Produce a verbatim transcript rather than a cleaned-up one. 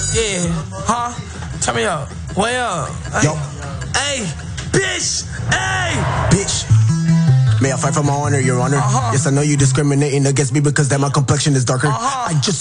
Yeah, huh? Turn me up. Way up. Hey. Yo. Hey, bitch. Hey. Bitch. May I fight for my honor, your honor? Uh-huh. Yes, I know you discriminating against me because that my complexion is darker. Uh-huh. I just